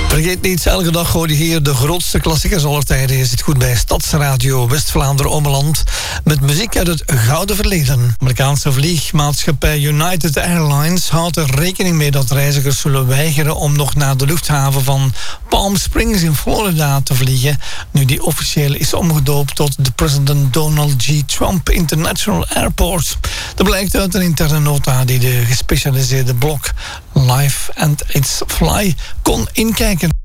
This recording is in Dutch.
Vergeet niet, elke dag hoor je hier de grootste klassiekers aller tijden. Je zit goed bij Stadsradio West-Vlaanderen-Ommeland met muziek uit het gouden verleden. Amerikaanse vliegmaatschappij United Airlines houdt er rekening mee dat reizigers zullen weigeren om nog naar de luchthaven van Palm Springs in Florida te vliegen, nu die officieel is omgedoopt tot de President Donald G. Trump International Airport. Dat blijkt uit een interne nota die de gespecialiseerde blog Live and It's Fly kon inkijken.